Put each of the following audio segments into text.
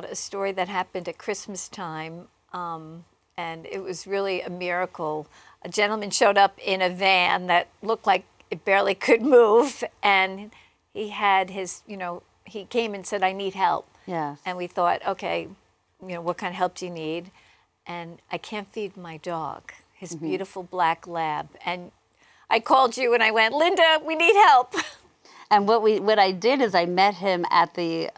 a story that happened at Christmas time, and it was really a miracle. A gentleman showed up in a van that looked like it barely could move, and he had his, he came and said, "I need help." Yes. And we thought, okay, what kind of help do you need? And I can't feed my dog, his beautiful black lab. And I called you and I went, "Linda, we need help." And what I did is I met him at the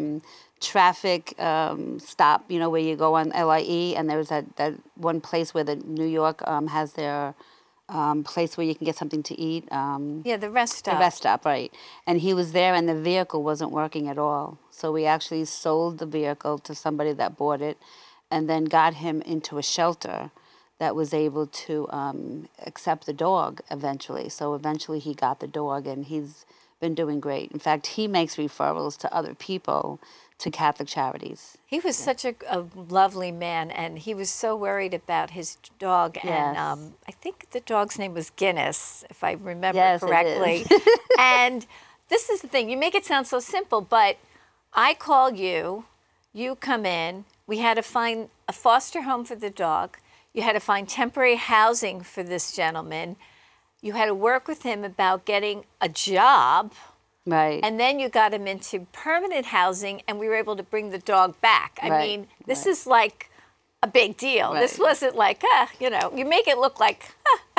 traffic stop, where you go on LIE, and there was that one place where the New York has their place where you can get something to eat. Yeah, the rest stop. The rest stop, right. And he was there, and the vehicle wasn't working at all. So we actually sold the vehicle to somebody that bought it, and then got him into a shelter that was able to accept the dog eventually. So eventually he got the dog, and he's been doing great. In fact, he makes referrals to other people to Catholic Charities. He was such a lovely man, and he was so worried about his dog. Yes. And I think the dog's name was Guinness, if I remember Yes, correctly. it is. And this is the thing. You make it sound so simple, but I call you, you come in. We had to find a foster home for the dog. You had to find temporary housing for this gentleman. You had to work with him about getting a job. Right. And then you got him into permanent housing, and we were able to bring the dog back. I mean, this is like a big deal. Right. This wasn't like, you make it look like,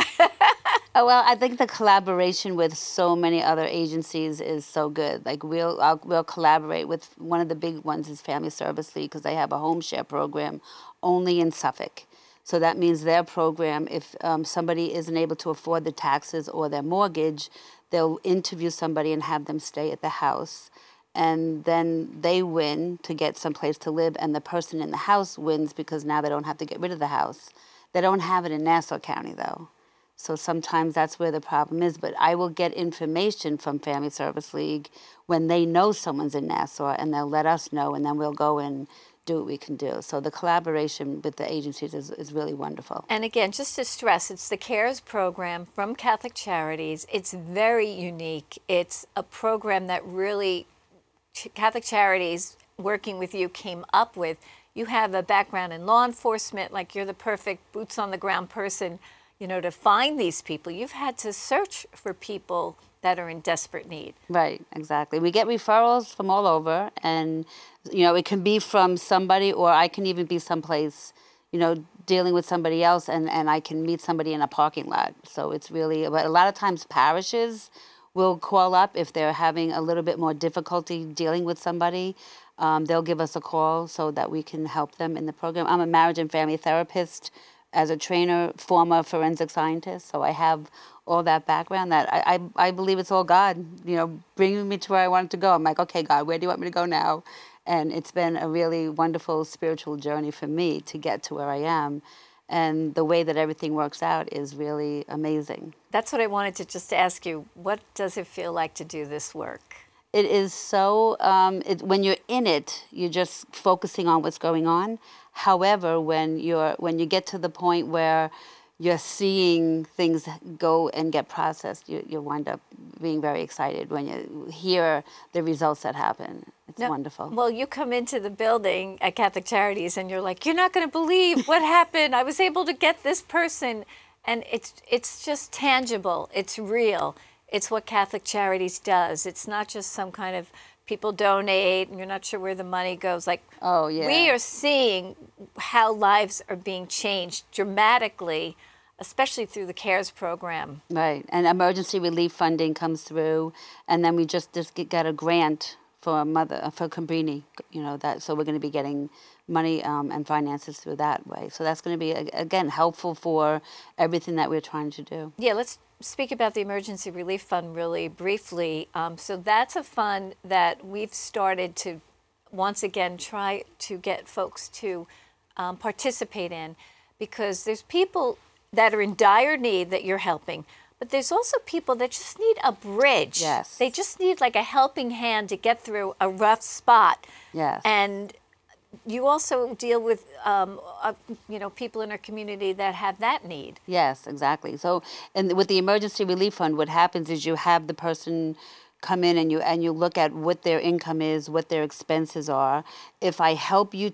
Oh, well, I think the collaboration with so many other agencies is so good. Like we'll collaborate with one of the big ones is Family Service League, because they have a home share program only in Suffolk. So that means their program, if somebody isn't able to afford the taxes or their mortgage, they'll interview somebody and have them stay at the house. And then they win to get someplace to live, and the person in the house wins because now they don't have to get rid of the house. They don't have it in Nassau County, though. So sometimes that's where the problem is. But I will get information from Family Service League when they know someone's in Nassau, and they'll let us know, and then we'll go and do what we can do. So the collaboration with the agencies is really wonderful. and again, just to stress, it's the CARES program from Catholic Charities. It's very unique. It's a program that really Catholic Charities, working with you, came up with. You have a background in law enforcement, like you're the perfect boots on the ground person, to find these people. You've had to search for people that are in desperate need. Right, exactly. We get referrals from all over, and it can be from somebody, or I can even be someplace, dealing with somebody else, and I can meet somebody in a parking lot. So it's really, but a lot of times parishes will call up if they're having a little bit more difficulty dealing with somebody. They'll give us a call so that we can help them in the program. I'm a marriage and family therapist as a trainer, former forensic scientist, so I have all that background that I believe it's all God, bringing me to where I wanted to go. I'm like, okay, God, where do you want me to go now? And it's been a really wonderful spiritual journey for me to get to where I am. And the way that everything works out is really amazing. That's what I wanted to just ask you. What does it feel like to do this work? It is so, when you're in it, you're just focusing on what's going on. However, when you get to the point where you're seeing things go and get processed, you wind up being very excited when you hear the results that happen. It's wonderful. Well, you come into the building at Catholic Charities and you're like, you're not going to believe what happened. I was able to get this person. And it's just tangible. It's real. It's what Catholic Charities does. It's not just some kind of people donate and you're not sure where the money goes. Like, oh, yeah. We are seeing how lives are being changed dramatically, especially through the CARES program. Right, and emergency relief funding comes through, and then we just got a grant for Cabrini, so we're going to be getting money and finances through that way. So that's going to be, again, helpful for everything that we're trying to do. Yeah, let's speak about the Emergency Relief Fund really briefly. So that's a fund that we've started to, once again, try to get folks to participate in, because there's people that are in dire need that you're helping, but there's also people that just need a bridge. Yes. They just need like a helping hand to get through a rough spot. Yes. And you also deal with, people in our community that have that need. Yes, exactly. So, and with the Emergency Relief Fund, what happens is you have the person come in and you look at what their income is, what their expenses are. If I help you